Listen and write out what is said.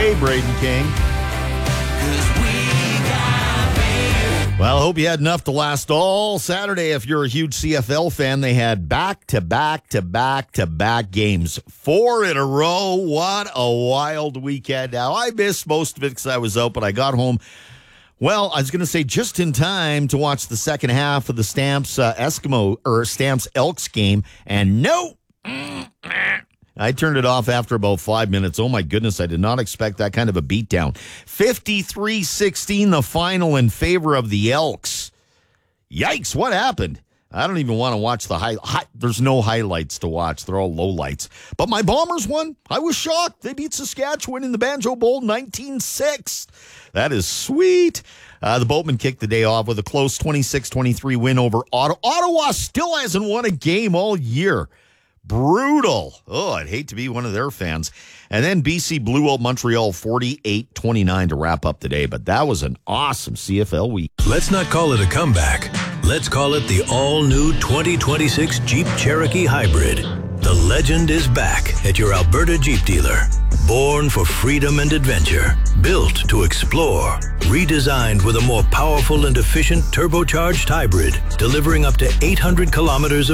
Hey, Braden King. Well, I hope you had enough to last all Saturday. If you're a huge CFL fan, they had back-to-back-to-back-to-back games. 4 in a row. What a wild weekend. Now, I missed most of it because I was out, but I got home. Well, I was going to say just in time to watch the second half of the Stamps Stamps Elks game, and no, I turned it off after about 5 minutes. Oh, my goodness, I did not expect that kind of a beatdown. 53-16, the final in favor of the Elks. Yikes, what happened? I don't even want to watch the there's no highlights to watch. They're all lowlights. But my Bombers won. I was shocked. They beat Saskatchewan in the Banjo Bowl 19-6. That is sweet. The Boatmen kicked the day off with a close 26-23 win over Ottawa. Ottawa still hasn't won a game all year. Brutal. Oh, I'd hate to be one of their fans. And then BC blew out Montreal 48-29 to wrap up the day. But that was an awesome CFL week. Let's not call it a comeback. Let's call it the all-new 2026 Jeep Cherokee Hybrid. The legend is back at your Alberta Jeep dealer. Born for freedom and adventure. Built to explore. Redesigned with a more powerful and efficient turbocharged hybrid. Delivering up to 800 kilometers of